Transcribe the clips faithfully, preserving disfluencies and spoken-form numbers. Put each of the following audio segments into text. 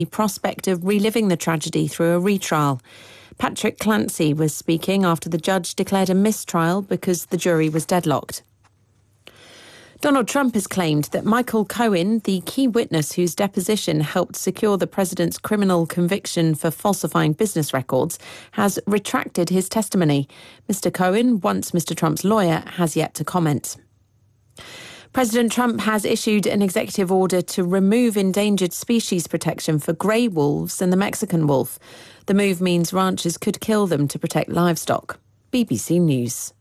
The prospect of reliving the tragedy through a retrial. Patrick Clancy was speaking after the judge declared a mistrial because the jury was deadlocked. Donald Trump has claimed that Michael Cohen, the key witness whose deposition helped secure the president's criminal conviction for falsifying business records, has retracted his testimony. Mister Cohen, once Mister Trump's lawyer, has yet to comment. President Trump has issued an executive order to remove endangered species protection for grey wolves and the Mexican wolf. The move means ranchers could kill them to protect livestock. B B C News.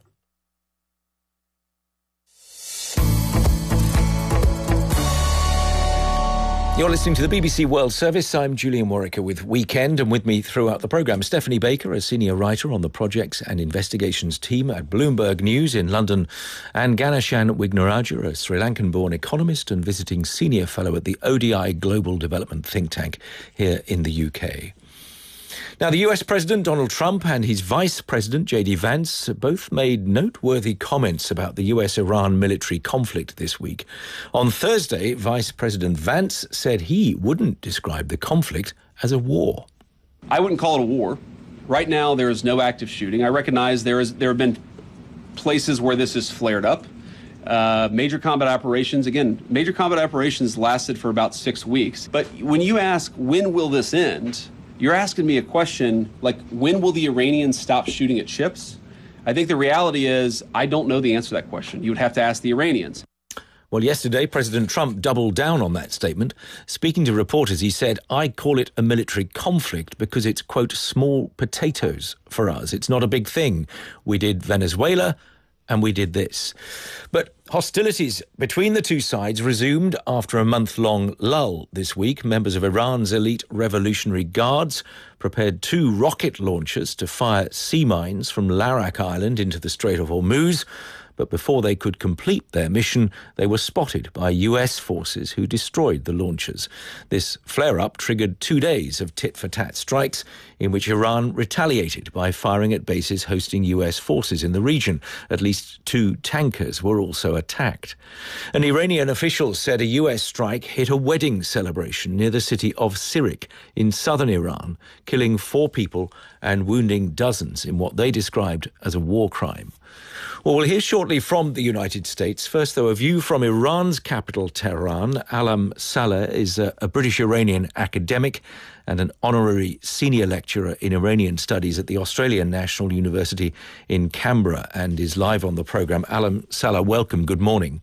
You're listening to the B B C World Service. I'm Julian Warwicker with Weekend, and with me throughout the programme, Stephanie Baker, a senior writer on the projects and investigations team at Bloomberg News in London, and Ganashan Wignarajah, a Sri Lankan-born economist and visiting senior fellow at the O D I Global Development think tank here in the U K. Now, the U S President Donald Trump and his Vice President J D Vance both made noteworthy comments about the U S-Iran military conflict this week. On Thursday, Vice President Vance said he wouldn't describe the conflict as a war. I wouldn't call it a war. Right now, there is no active shooting. I recognize there is there have been places where this has flared up. Uh, major combat operations, again, major combat operations lasted for about six weeks. But when you ask, when will this end? You're asking me a question like, when will the Iranians stop shooting at ships? I think the reality is I don't know the answer to that question. You would have to ask the Iranians. Well, yesterday, President Trump doubled down on that statement. Speaking to reporters, he said, I call it a military conflict because it's, quote, small potatoes for us. It's not a big thing. We did Venezuela and we did this. But hostilities between the two sides resumed after a month-long lull this week. Members of Iran's elite Revolutionary Guards prepared two rocket launchers to fire sea mines from Larak Island into the Strait of Hormuz. But before they could complete their mission, they were spotted by U S forces who destroyed the launchers. This flare-up triggered two days of tit-for-tat strikes in which Iran retaliated by firing at bases hosting U S forces in the region. At least two tankers were also attacked. An Iranian official said a U S strike hit a wedding celebration near the city of Sirik in southern Iran, killing four people and wounding dozens in what they described as a war crime. Well, we'll hear shortly from the United States. First, though, a view from Iran's capital, Tehran. Alam Saleh is a, a British-Iranian academic and an honorary senior lecturer in Iranian studies at the Australian National University in Canberra and is live on the programme. Alam Saleh, welcome. Good morning.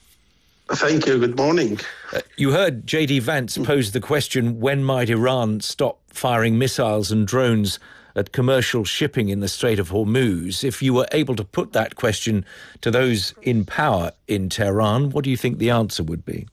Thank you. Good morning. Uh, you heard J D Vance pose the question, when might Iran stop firing missiles and drones at commercial shipping in the Strait of Hormuz? If you were able to put that question to those in power in Tehran, what do you think the answer would be?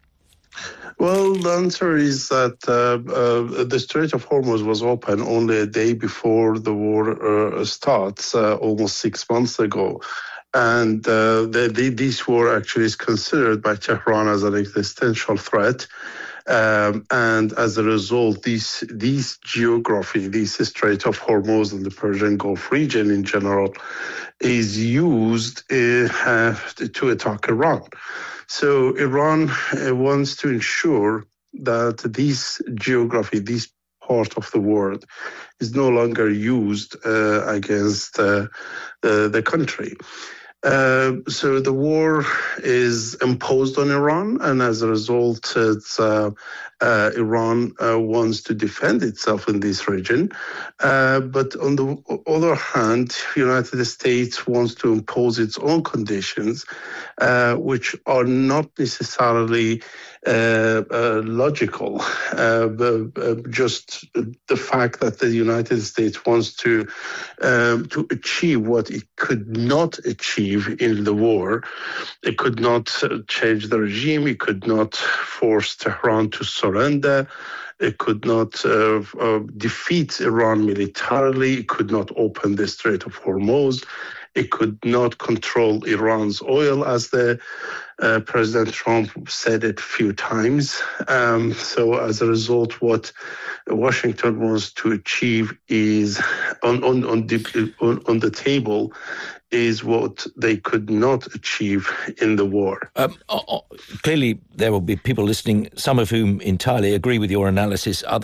Well, the answer is that uh, uh, the Strait of Hormuz was open only a day before the war uh, starts, uh, almost six months ago. And uh, the, the, this war actually is considered by Tehran as an existential threat. Um, and as a result, this, this geography, this Strait of Hormuz and the Persian Gulf region in general, is used uh, to attack Iran. So Iran uh, wants to ensure that this geography, this part of the world, is no longer used uh, against uh, the, the country. Uh, so the war is imposed on Iran, and as a result, it's, uh, uh, Iran uh, wants to defend itself in this region. Uh, but on the other hand, the United States wants to impose its own conditions, uh, which are not necessarily uh, uh, logical. Uh, but, uh, just the fact that the United States wants to um, to achieve what it could not achieve in the war. It could not uh, change the regime. It could not force Tehran to surrender. It could not uh, uh, defeat Iran militarily. It could not open the Strait of Hormuz. It could not control Iran's oil, as the uh, President Trump said it a few times. Um, so as a result, what Washington wants to achieve is on on on the, on, on the table is what they could not achieve in the war. Um, uh, uh, clearly, there will be people listening, some of whom entirely agree with your analysis, others